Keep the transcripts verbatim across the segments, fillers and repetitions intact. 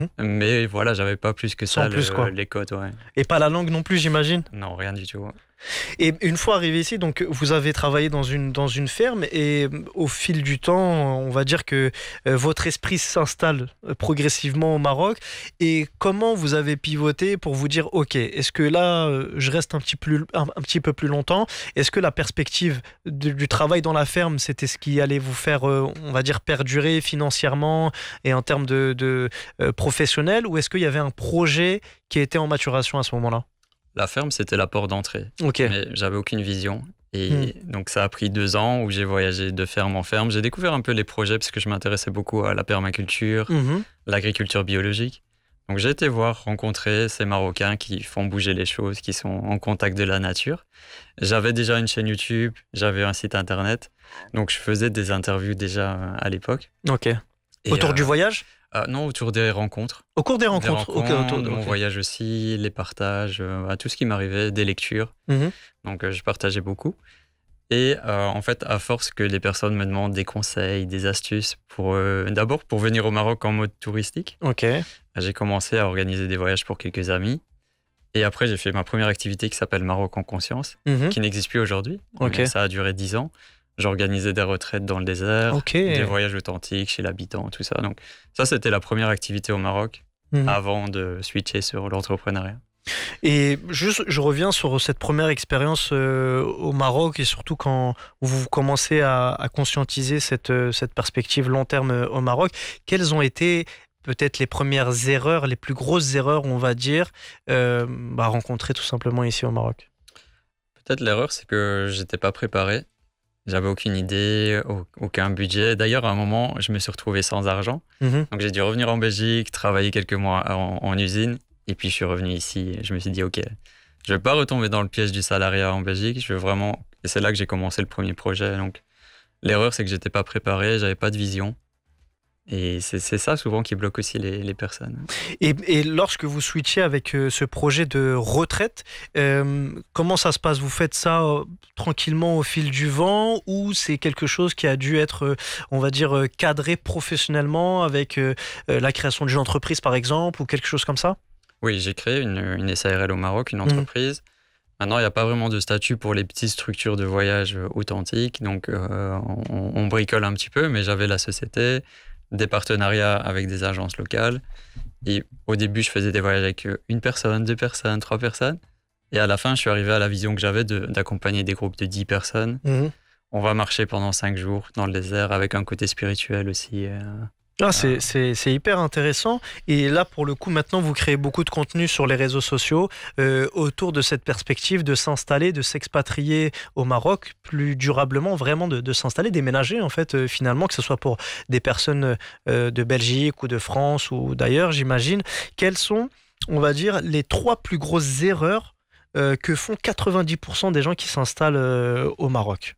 Mais voilà, j'avais pas plus que ça Sans plus, le, quoi. les codes, ouais. Et pas la langue non plus, j'imagine. Non, rien du tout. Et une fois arrivé ici, donc vous avez travaillé dans une, dans une ferme et euh, au fil du temps, on va dire que euh, votre esprit s'installe euh, progressivement au Maroc. Et comment vous avez pivoté pour vous dire, OK, est-ce que là, euh, je reste un petit, plus, un, un petit peu plus longtemps? Est-ce que la perspective de- du travail dans la ferme, c'était ce qui allait vous faire, euh, on va dire, perdurer financièrement et en termes de, de euh, professionnel? Ou est-ce qu'il y avait un projet qui était en maturation à ce moment-là? La ferme, c'était la porte d'entrée. OK. Mais j'avais aucune vision. Hmm. Et donc, ça a pris deux ans où j'ai voyagé de ferme en ferme. J'ai découvert un peu les projets parce que je m'intéressais beaucoup à la permaculture, Mhm. l'agriculture biologique. Donc, j'ai été voir, rencontrer ces Marocains qui font bouger les choses, qui sont en contact de la nature. J'avais déjà une chaîne YouTube, j'avais un site internet. Donc, je faisais des interviews déjà euh, à l'époque. OK. Et, Autour du euh, voyage? euh, non, autour des rencontres. Au cours des Des rencontres. OK, rencontres, autour, de mon OK. voyage aussi, les partages, euh, à tout ce qui m'arrivait, des lectures. Mhm. Donc, euh, je partageais beaucoup. Et euh, en fait, à force que les personnes me demandent des conseils, des astuces, pour euh, d'abord pour venir au Maroc en mode touristique, OK. j'ai commencé à organiser des voyages pour quelques amis. Et après, j'ai fait ma première activité qui s'appelle Maroc en conscience, Mhm. qui n'existe plus aujourd'hui. Ok. Mais ça a duré dix ans. J'organisais des retraites dans le désert, OK. des voyages authentiques chez l'habitant, tout ça. Donc ça, c'était la première activité au Maroc Mhm. avant de switcher sur l'entrepreneuriat. Et juste, je reviens sur cette première expérience euh, au Maroc et surtout quand vous commencez à, à conscientiser cette, euh, cette perspective long terme euh, au Maroc. Quelles ont été peut-être les premières erreurs, les plus grosses erreurs, on va dire, euh, bah, rencontrées tout simplement ici au Maroc? Peut-être l'erreur, c'est que j'étais pas préparé. J'avais aucune idée, au- aucun budget. D'ailleurs, à un moment, je me suis retrouvé sans argent. Mhm. Donc, j'ai dû revenir en Belgique, travailler quelques mois en, en usine. Et puis, je suis revenu ici et je me suis dit, OK, je vais pas retomber dans le piège du salariat en Belgique. Je veux vraiment. Et c'est là que j'ai commencé le premier projet. Donc, l'erreur, c'est que j'étais pas préparé, j'avais pas de vision. Et c'est c'est ça souvent qui bloque aussi les, les personnes. Et, et lorsque vous switchez avec euh, ce projet de retraite, euh, comment ça se passe? Vous faites ça euh, tranquillement au fil du vent ou c'est quelque chose qui a dû être, euh, on va dire, euh, cadré professionnellement avec euh, euh, la création d'une entreprise par exemple ou quelque chose comme ça? Oui, j'ai créé une, une S A R L au Maroc, une Mhm. entreprise. Maintenant, il n'y a pas vraiment de statut pour les petites structures de voyage euh, authentiques, donc euh, on, on bricole un petit peu, mais j'avais la société, des partenariats avec des agences locales. Et au début, je faisais des voyages avec euh, une personne, deux personnes, trois personnes. Et à la fin, je suis arrivé à la vision que j'avais de- d'accompagner des groupes de dix personnes. Mhm. On va marcher pendant cinq jours dans le désert avec un côté spirituel aussi. euh, Ah, euh, c'est, c'est, c'est hyper intéressant. Et là, pour le coup, maintenant, vous créez beaucoup de contenu sur les réseaux sociaux euh, autour de cette perspective de s'installer, de s'expatrier au Maroc plus durablement, vraiment de, de s'installer, déménager, en fait, euh, finalement, que ce soit pour des personnes euh, de Belgique ou de France ou d'ailleurs, j'imagine. Quelles sont, on va dire, les trois plus grosses erreurs euh, que font quatre-vingt-dix pour cent des gens qui s'installent euh, au Maroc?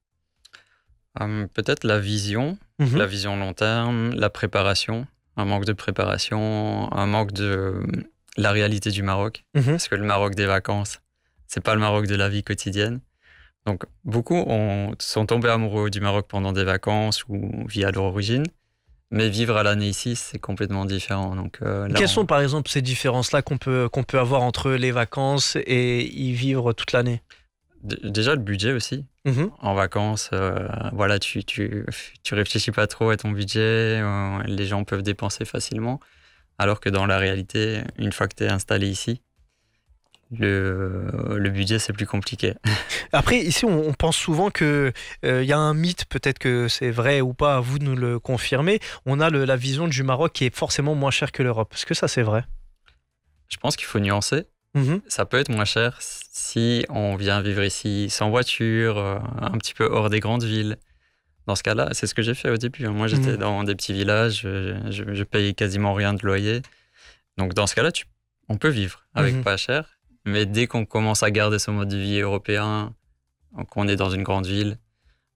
euh, Peut-être la vision, Mhm. la vision long terme, la préparation, un manque de préparation, un manque de euh, la réalité du Maroc. Mhm. Parce que le Maroc des vacances, c'est pas le Maroc de la vie quotidienne. Donc, beaucoup ont, sont tombés amoureux du Maroc pendant des vacances ou via leur origine. Mais vivre à l'année ici, c'est complètement différent. Donc, euh, là, Quelles on- sont par exemple ces différences-là qu'on peut, qu'on peut avoir entre les vacances et y vivre toute l'année? D- déjà le budget aussi. Mhm. En vacances, euh, voilà, tu, tu, tu réfléchis pas trop à ton budget. euh, les gens peuvent dépenser facilement. Alors que dans la réalité, une fois que tu es installé ici, le, le budget, c'est plus compliqué. Après, ici, on, on pense souvent que euh, il y a un mythe, peut-être que c'est vrai ou pas, à vous de nous le confirmer. On a le- la vision du Maroc qui est forcément moins cher que l'Europe. Est-ce que ça, c'est vrai? Je pense qu'il faut nuancer. Mhm. Ça peut être moins cher si on vient vivre ici sans voiture, euh, un petit peu hors des grandes villes. Dans ce cas-là, c'est ce que j'ai fait au début. Moi, j'étais Mhm. dans des petits villages, je, je, je payais quasiment rien de loyer. Donc, dans ce cas-là, tu, on peut vivre avec Mhm. pas cher. Mais dès qu'on commence à garder ce mode de vie européen, qu'on est dans une grande ville,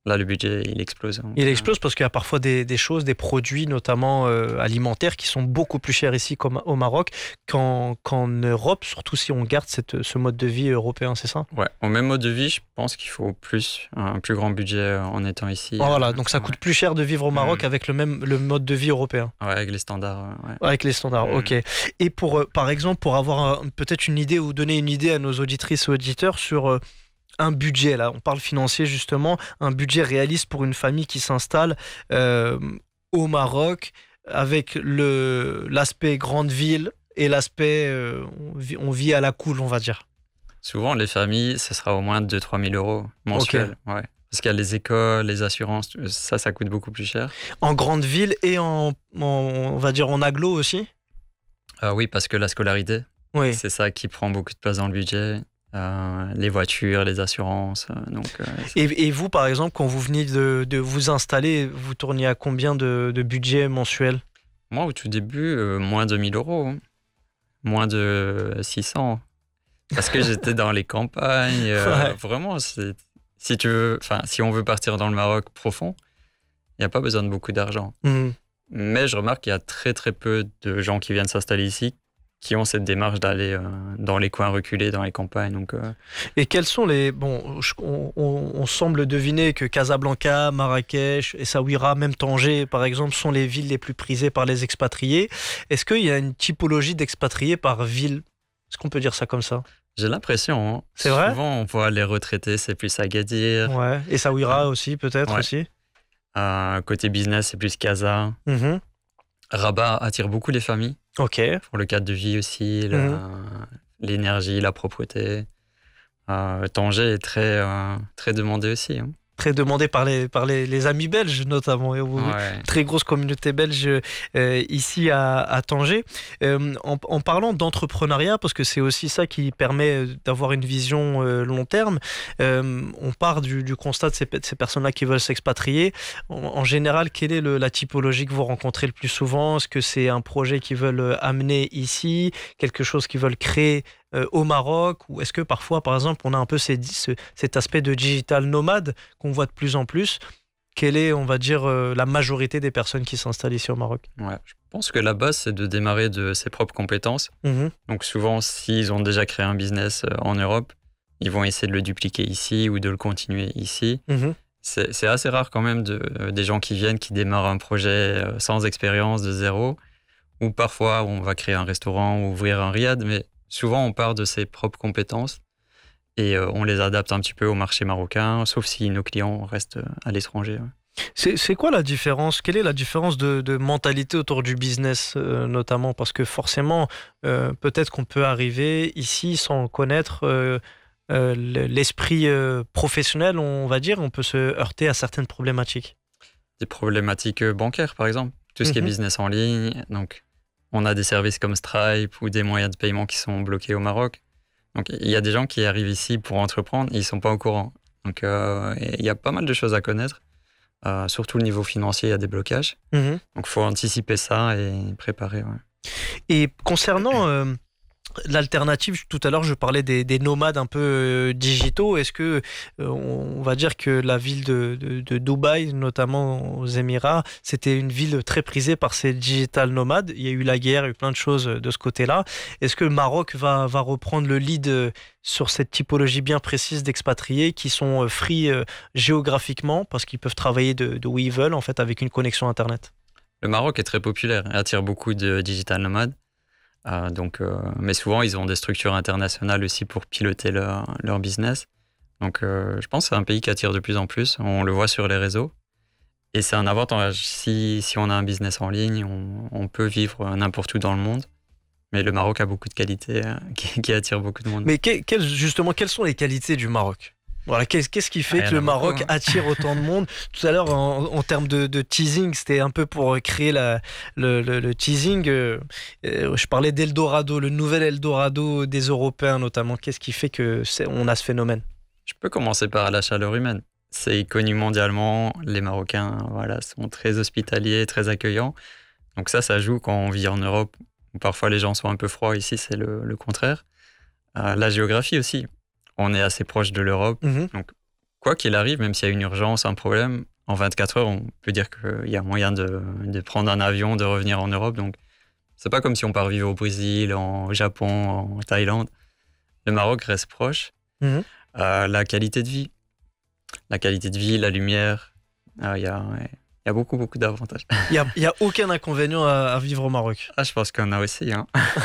là, le budget, il explose. Donc, Il explose parce qu'il y a parfois des, des choses, des produits, notamment euh, alimentaires, qui sont beaucoup plus chers ici qu'au au Maroc qu'en, qu'en Europe, surtout si on garde cette, ce mode de vie européen, c'est ça? Ouais, au même mode de vie, je pense qu'il faut plus, un plus grand budget en étant ici. Voilà, euh, donc ça coûte ouais. plus cher de vivre au Maroc Mm. avec le même le mode de vie européen. Ouais, avec les standards. Ouais. Avec les standards, Mm. ok. Et pour, euh, par exemple, pour avoir euh, peut-être une idée ou donner une idée à nos auditrices et auditeurs sur euh, un budget, là, on parle financier justement, un budget réaliste pour une famille qui s'installe euh, au Maroc avec le, l'aspect grande ville et l'aspect euh, on, vit, on vit à la cool, on va dire. Souvent, les familles, ce sera au moins deux à trois mille euros mensuels. Okay. Ouais. Parce qu'il y a les écoles, les assurances, ça, ça coûte beaucoup plus cher. En grande ville et en, en on va dire en agglo aussi? euh, Oui, parce que la scolarité, oui. C'est ça qui prend beaucoup de place dans le budget. Euh, les voitures, les assurances. Euh, donc, euh, et, et vous, par exemple, quand vous veniez de, de vous installer, vous tourniez à combien de, de budget mensuel? Moi, au tout début, euh, moins de mille euros. Hein. Moins de six cents. Parce que j'étais dans les campagnes. Euh, ouais. Vraiment, c'est, si, tu veux, si on veut partir dans le Maroc profond, il n'y a pas besoin de beaucoup d'argent. Mmh. Mais je remarque qu'il y a très, très peu de gens qui viennent s'installer ici qui ont cette démarche d'aller euh, dans les coins reculés, dans les campagnes. Donc, euh... Et quels sont les... Bon, je, on, on, on semble deviner que Casablanca, Marrakech, Essaouira, même Tanger, par exemple, sont les villes les plus prisées par les expatriés. Est-ce qu'il y a une typologie d'expatriés par ville? Est-ce qu'on peut dire ça comme ça? J'ai l'impression. Hein. C'est vrai? Souvent, on voit les retraités, c'est plus Agadir. Ouais. Essaouira euh, aussi, peut-être ouais. aussi. Euh, côté business, c'est plus Casa. Mm-hmm. Rabat attire beaucoup les familles. Ok. Pour le cadre de vie aussi, la, mm-hmm. l'énergie, la propreté. Euh, Tanger est très, euh, très demandé aussi. Hein. Très demandé par les, par les, les amis belges notamment. Et ouais. Très grosse communauté belge euh, ici à, à Tanger. Euh, en, en parlant d'entrepreneuriat, parce que c'est aussi ça qui permet d'avoir une vision euh, long terme, euh, on part du, du constat de ces, de ces personnes-là qui veulent s'expatrier. En, en général, quelle est le, la typologie que vous rencontrez le plus souvent? Est-ce que c'est un projet qu'ils veulent amener ici, quelque chose qu'ils veulent créer Euh, au Maroc, ou est-ce que parfois, par exemple, on a un peu ces, ce, cet aspect de digital nomade qu'on voit de plus en plus? Quelle est, on va dire, euh, la majorité des personnes qui s'installent ici au Maroc? Ouais, je pense que la base, c'est de démarrer de ses propres compétences. Mmh. Donc souvent, s'ils ont déjà créé un business en Europe, ils vont essayer de le dupliquer ici ou de le continuer ici. Mmh. C'est, c'est assez rare quand même de, euh, des gens qui viennent, qui démarrent un projet euh, sans expérience, de zéro, ou parfois on va créer un restaurant ou ouvrir un riad, mais souvent, on part de ses propres compétences et euh, on les adapte un petit peu au marché marocain, sauf si nos clients restent à l'étranger. Ouais. C'est, c'est quoi la différence? Quelle est la différence de, de mentalité autour du business, euh, notamment? Parce que forcément, euh, peut-être qu'on peut arriver ici sans connaître euh, euh, l'esprit euh, professionnel, on va dire. On peut se heurter à certaines problématiques. Des problématiques bancaires, par exemple. Tout ce mm-hmm. qui est business en ligne, donc... On a des services comme Stripe ou des moyens de paiement qui sont bloqués au Maroc. Donc, il y a des gens qui arrivent ici pour entreprendre, ils ne sont pas au courant. Donc, euh, il y a pas mal de choses à connaître. Euh, surtout au niveau financier, il y a des blocages. Mmh. Donc, il faut anticiper ça et préparer. Ouais. Et concernant euh, l'alternative, tout à l'heure, je parlais des, des nomades un peu euh, digitaux. Est-ce que euh, on va dire que la ville de, de, de Dubaï, notamment aux Émirats, c'était une ville très prisée par ces digital nomades? Il y a eu la guerre, il y a eu plein de choses de ce côté-là. Est-ce que le Maroc va, va reprendre le lead sur cette typologie bien précise d'expatriés qui sont free euh, géographiquement parce qu'ils peuvent travailler de, de où ils veulent, en fait, avec une connexion Internet? Le Maroc est très populaire et attire beaucoup de digital nomades. Euh, donc, euh, mais souvent, ils ont des structures internationales aussi pour piloter leur, leur business. Donc, euh, je pense que c'est un pays qui attire de plus en plus. On le voit sur les réseaux. Et c'est un avantage. Si, si on a un business en ligne, on, on peut vivre n'importe où dans le monde. Mais le Maroc a beaucoup de qualités euh, qui, qui attirent beaucoup de monde. Mais que, quel, justement, quelles sont les qualités du Maroc? Voilà, qu'est-ce, qu'est-ce qui fait Rien que le Maroc beaucoup, hein. attire autant de monde? Tout à l'heure, en, en termes de, de teasing, c'était un peu pour créer la, le, le, le teasing. Euh, je parlais d'Eldorado, le nouvel Eldorado des Européens notamment. Qu'est-ce qui fait qu'on a ce phénomène? Je peux commencer par la chaleur humaine. C'est connu mondialement. Les Marocains voilà, sont très hospitaliers, très accueillants. Donc ça, ça joue quand on vit en Europe, où parfois les gens sont un peu froids. Ici, c'est le, le contraire. Euh, la géographie aussi. On est assez proche de l'Europe. Mmh. Donc, quoi qu'il arrive, même s'il y a une urgence, un problème, en vingt-quatre heures, on peut dire qu'il y a moyen de, de prendre un avion, de revenir en Europe. Donc, c'est pas comme si on part vivre au Brésil, en Japon, en Thaïlande. Le Maroc reste proche. Mmh. Euh, la qualité de vie, la qualité de vie, la lumière, il euh, y, a, y a beaucoup, beaucoup d'avantages. Il n'y a, y a aucun inconvénient à, à vivre au Maroc. Ah, je pense qu'on a aussi. Hein.